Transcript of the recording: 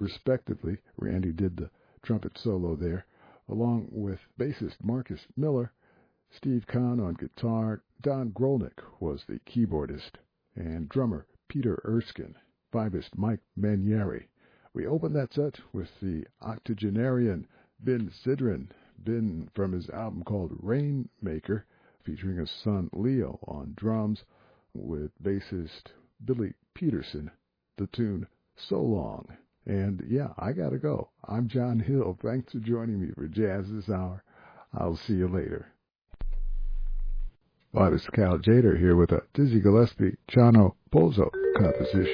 respectively. Randy did the trumpet solo there, along with bassist Marcus Miller, Steve Kahn on guitar, Don Grolnick was the keyboardist, and drummer Peter Erskine, vibist Mike Manieri. We opened that set with the octogenarian Ben Sidran, Ben from his album called Rainmaker, featuring his son Leo on drums, with bassist Billy Peterson, the tune So Long. And yeah, I gotta go. I'm John Hill. Thanks for joining me for Jazz This Hour. I'll see you later. Well, this is Cal Jader here with a Dizzy Gillespie Chano Pozo composition.